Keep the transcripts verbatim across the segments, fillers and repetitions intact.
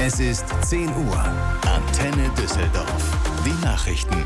Es ist zehn Uhr. Antenne Düsseldorf. Die Nachrichten.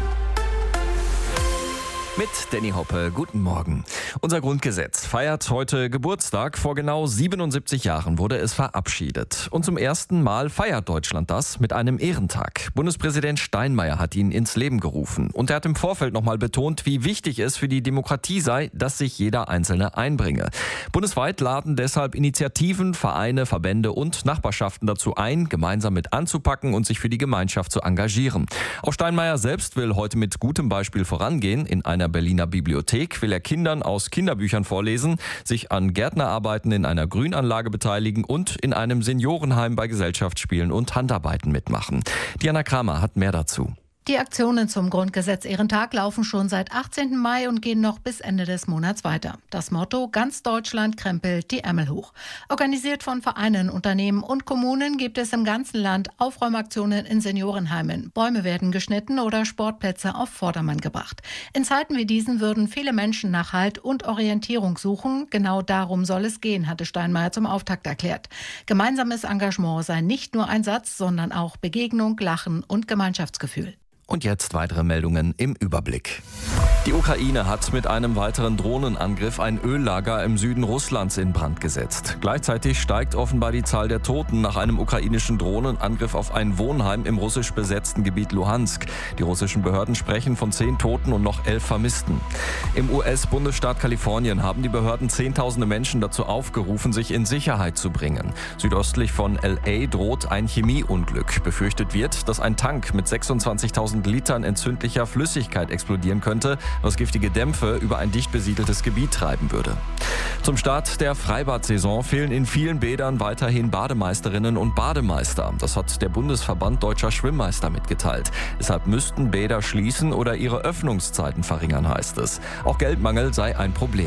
Mit Danny Hoppe, guten Morgen. Unser Grundgesetz feiert heute Geburtstag. Vor genau siebenundsiebzig Jahren wurde es verabschiedet. Und zum ersten Mal feiert Deutschland das mit einem Ehrentag. Bundespräsident Steinmeier hat ihn ins Leben gerufen. Und er hat im Vorfeld nochmal betont, wie wichtig es für die Demokratie sei, dass sich jeder Einzelne einbringe. Bundesweit laden deshalb Initiativen, Vereine, Verbände und Nachbarschaften dazu ein, gemeinsam mit anzupacken und sich für die Gemeinschaft zu engagieren. Auch Steinmeier selbst will heute mit gutem Beispiel vorangehen. In einer Berliner Bibliothek will er Kindern aus Kinderbüchern vorlesen, sich an Gärtnerarbeiten in einer Grünanlage beteiligen und in einem Seniorenheim bei Gesellschaftsspielen und Handarbeiten mitmachen. Diana Kramer hat mehr dazu. Die Aktionen zum Grundgesetz-Ehrentag laufen schon seit achtzehnten Mai und gehen noch bis Ende des Monats weiter. Das Motto: Ganz Deutschland krempelt die Ärmel hoch. Organisiert von Vereinen, Unternehmen und Kommunen gibt es im ganzen Land Aufräumaktionen in Seniorenheimen. Bäume werden geschnitten oder Sportplätze auf Vordermann gebracht. In Zeiten wie diesen würden viele Menschen nach Halt und Orientierung suchen. Genau darum soll es gehen, hatte Steinmeier zum Auftakt erklärt. Gemeinsames Engagement sei nicht nur ein Satz, sondern auch Begegnung, Lachen und Gemeinschaftsgefühl. Und jetzt weitere Meldungen im Überblick. Die Ukraine hat mit einem weiteren Drohnenangriff ein Öllager im Süden Russlands in Brand gesetzt. Gleichzeitig steigt offenbar die Zahl der Toten nach einem ukrainischen Drohnenangriff auf ein Wohnheim im russisch besetzten Gebiet Luhansk. Die russischen Behörden sprechen von zehn Toten und noch elf Vermissten. Im U S-Bundesstaat Kalifornien haben die Behörden Zehntausende Menschen dazu aufgerufen, sich in Sicherheit zu bringen. Südöstlich von L A droht ein Chemieunglück. Befürchtet wird, dass ein Tank mit sechsundzwanzigtausend Litern entzündlicher Flüssigkeit explodieren könnte, was giftige Dämpfe über ein dicht besiedeltes Gebiet treiben würde. Zum Start der Freibad-Saison fehlen in vielen Bädern weiterhin Bademeisterinnen und Bademeister. Das hat der Bundesverband Deutscher Schwimmmeister mitgeteilt. Deshalb müssten Bäder schließen oder ihre Öffnungszeiten verringern, heißt es. Auch Geldmangel sei ein Problem.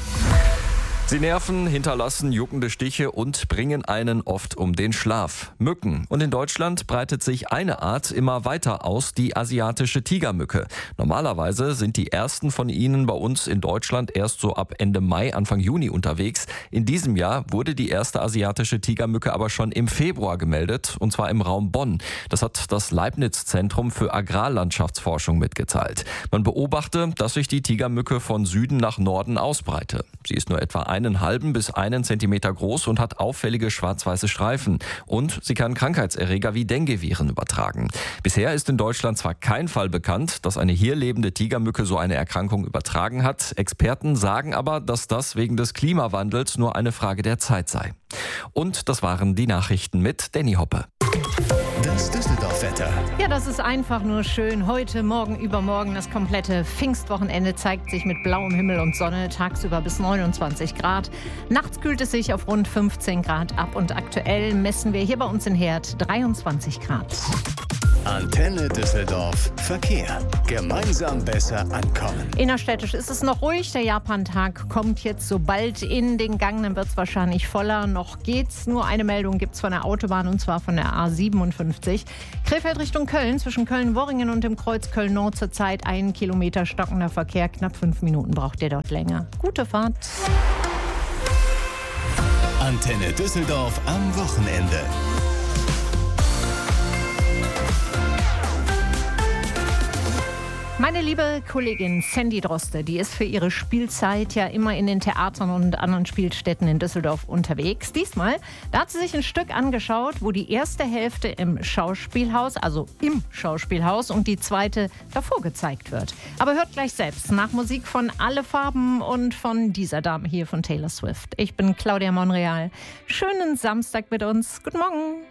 Sie nerven, hinterlassen juckende Stiche und bringen einen oft um den Schlaf. Mücken. Und in Deutschland breitet sich eine Art immer weiter aus, die asiatische Tigermücke. Normalerweise sind die ersten von ihnen bei uns in Deutschland erst so ab Ende Mai, Anfang Juni unterwegs. In diesem Jahr wurde die erste asiatische Tigermücke aber schon im Februar gemeldet, und zwar im Raum Bonn. Das hat das Leibniz-Zentrum für Agrarlandschaftsforschung mitgeteilt. Man beobachte, dass sich die Tigermücke von Süden nach Norden ausbreite. Sie ist nur etwa einen halben bis einen Zentimeter groß und hat auffällige schwarz-weiße Streifen. Und sie kann Krankheitserreger wie Dengue-Viren übertragen. Bisher ist in Deutschland zwar kein Fall bekannt, dass eine hier lebende Tigermücke so eine Erkrankung übertragen hat. Experten sagen aber, dass das wegen des Klimawandels nur eine Frage der Zeit sei. Und das waren die Nachrichten mit Danny Hoppe. Das Düsseldorf-Wetter. Ja, das ist einfach nur schön. Heute, morgen, übermorgen, das komplette Pfingstwochenende zeigt sich mit blauem Himmel und Sonne, tagsüber bis neunundzwanzig Grad. Nachts kühlt es sich auf rund fünfzehn Grad ab und aktuell messen wir hier bei uns in Herd dreiundzwanzig Grad. Antenne Düsseldorf Verkehr. Gemeinsam besser ankommen. Innerstädtisch ist es noch ruhig. Der Japantag kommt jetzt so bald in den Gang. Dann wird es wahrscheinlich voller. Noch geht's. Nur eine Meldung gibt es von der Autobahn, und zwar von der A siebenundfünfzig. Krefeld Richtung Köln. Zwischen Köln-Worringen und dem Kreuz Köln-Nord zurzeit ein Kilometer stockender Verkehr. Knapp fünf Minuten braucht der dort länger. Gute Fahrt. Antenne Düsseldorf am Wochenende. Meine liebe Kollegin Sandy Droste, die ist für ihre Spielzeit ja immer in den Theatern und anderen Spielstätten in Düsseldorf unterwegs. Diesmal, da hat sie sich ein Stück angeschaut, wo die erste Hälfte im Schauspielhaus, also im Schauspielhaus, und die zweite davor gezeigt wird. Aber hört gleich selbst nach Musik von Alle Farben und von dieser Dame hier von Taylor Swift. Ich bin Claudia Monreal. Schönen Samstag mit uns. Guten Morgen.